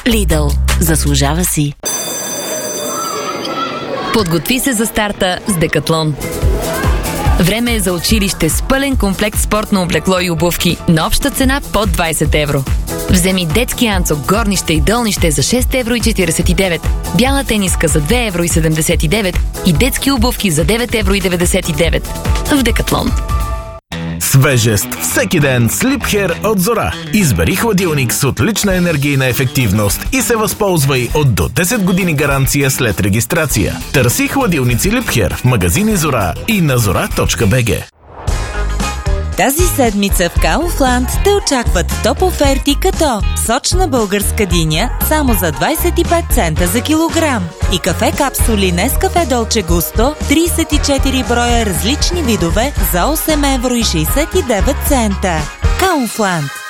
Lidl. Заслужава си. Подготви се за старта с Декатлон. Време е за училище с пълен комплект спортно облекло и обувки на обща цена под 20 евро. Вземи детски анцук, горнище и долнище за 6,49 евро, бяла тениска за 2,79 евро и детски обувки за 9,99 евро. В Декатлон. Свежест всеки ден с Liebherr от Зора. Избери хладилник с отлична енергийна ефективност и се възползвай от до 10 години гаранция след регистрация. Търси хладилници Liebherr в магазини Зора и на zora.bg. Тази седмица в Kaufland те очакват топ оферти като сочна българска диня само за 25 цента за килограм и кафе капсули Nescafé Dolce Gusto 34 броя различни видове за 8,69 евро. Kaufland.